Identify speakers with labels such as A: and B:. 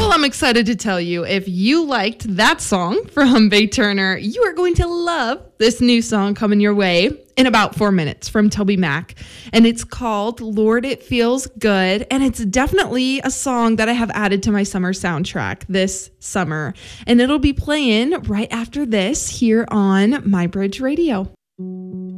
A: Well, I'm excited to tell you, if you liked that song from Faye Turner, you are going to love this new song coming your way in about 4 minutes from Toby Mac. And it's called Lord, It Feels Good. And it's definitely a song that I have added to my summer soundtrack this summer. And it'll be playing right after this here on My Bridge Radio.